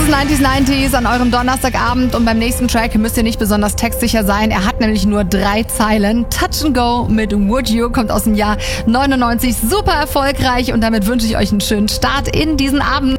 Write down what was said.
90s an eurem Donnerstagabend und beim nächsten Track müsst ihr nicht besonders textsicher sein. Er hat nämlich nur 3 Zeilen. Touch and Go mit Would You kommt aus dem Jahr 99. Super erfolgreich und damit wünsche ich euch einen schönen Start in diesen Abend.